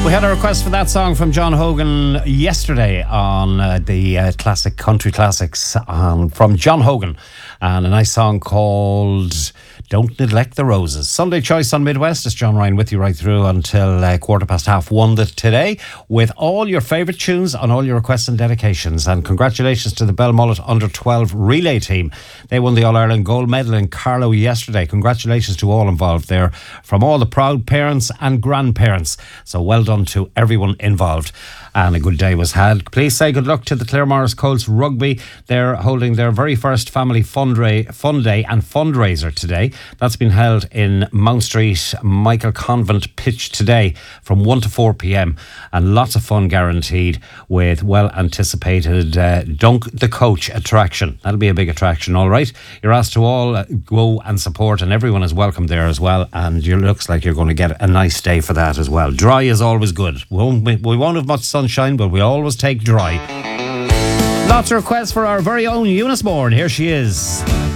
We had a request for that song from John Hogan yesterday on the classic country classics from John Hogan, and a nice song called Don't Neglect the Roses. Sunday Choice on Midwest. It's John Ryan with you right through until 1:15 today, with all your favourite tunes on all your requests and dedications. And congratulations to the Belmullet Under 12 relay team. They won the All-Ireland gold medal in Carlow yesterday. Congratulations to all involved there, from all the proud parents and grandparents. So well done to everyone involved. And a good day was had. Please say good luck to the Claremorris Colts Rugby. They're holding their very first family fun day and fundraiser today. That's been held in Mount Street Michael Convent pitch today from 1 to 4 p.m. And lots of fun guaranteed, with well anticipated Dunk the Coach attraction. That'll be a big attraction, all right. You're asked to all go and support, and everyone is welcome there as well. And it looks like you're going to get a nice day for that as well. Dry is always good. We won't have much sunshine, but we always take dry. Lots of requests for our very own Eunice Moore, and here she is.